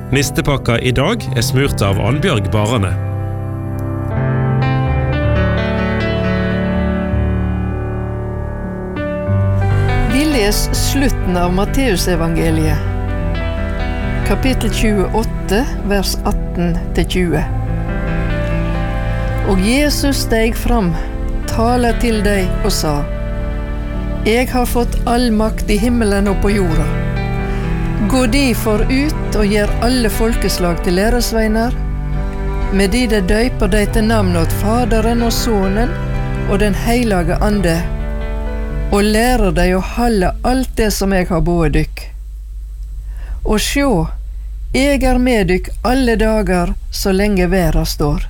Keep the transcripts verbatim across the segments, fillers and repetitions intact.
Nistepakka I dag er smurt av Annbjørg Barane. Vi les slutten av Matteusevangeliet, kapittel tjueåtte, vers atten til tjue. Og Jesus steg fram, taler til deg og sa: Jeg har fått all makt I himmelen og på jorda. Gå derfor ut og gjør alle folkeslag til læresveiner, med de det døyper deg til navn åt Faderen og Sonen og den heilage Ande, og lærer deg å holde alt det som jeg har boet dykk. Og sjå, jeg er med dykk alle dager så lenge verda står.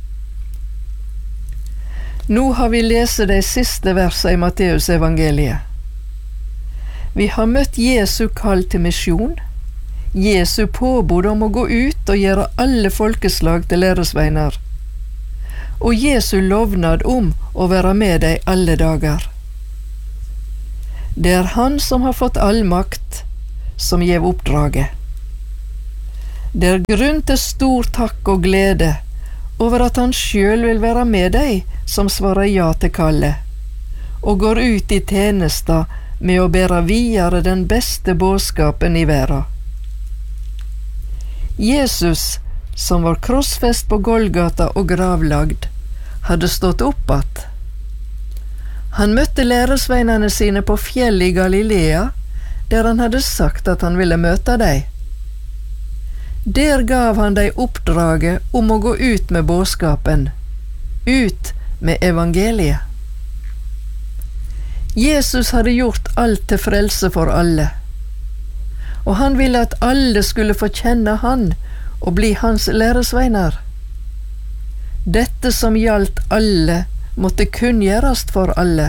Nå har vi lest de siste versene I Matteusevangeliet. Vi har møtt Jesu kall til misjon, Jesu påbud om å gå ut og gjøre alle folkeslag til læresveiner, og Jesu lovnad om å være med deg alle dager. Det er han som har fått all makt, som gjev oppdraget. Det er grunn til stor takk og glede over at han sjøl vil være med deg som svarer ja til kallet, og går ut I tjenesta med å bære videre den beste bådskapen I verden. Jesus, som var krossfest på Golgata og gravlagd, hadde stått opp att. Han møtte læresveinene sine på fjellet I Galilea, der han hadde sagt at han ville møte deg. Der gav han deg oppdraget om å gå ut med bådskapen, ut med evangeliet. Jesus hadde gjort alt til frelse for alle, og han ville at alle skulle få kjenne han og bli hans læresveiner. Dette som gjaldt alle, måtte kunngjørast for alle.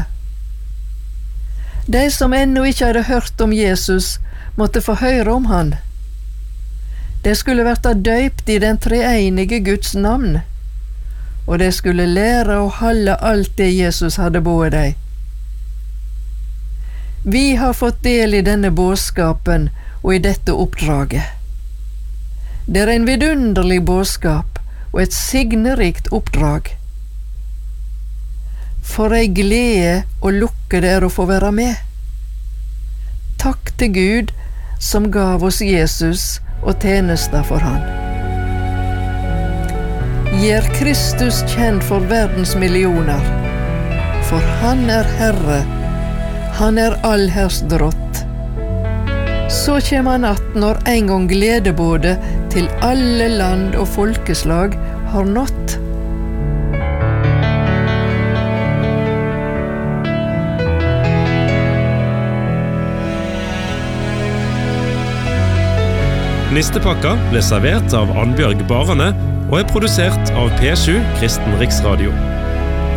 De som ennå ikke hadde hørt om Jesus, måtte få høre om han. De skulle verta døypt I den treenige Guds navn, og de skulle lære å holde alt det Jesus hadde boet deg. Vi har fått del I denne bådskapen og I dette oppdraget. Det er en vidunderlig bådskap og et signerikt oppdrag. For ei glede og lukke det er å få være med. Takk til Gud som gav oss Jesus og tjenesta for han. Gjør Kristus kjent for verdens millioner, for han er Herre, han er allherrs drott. Så kjem han att når en gang gledebådet til alle land og folkeslag har nått. Nistepakka ble servert av Annbjørg Barane og er produsert av P sju Kristen Riksradio.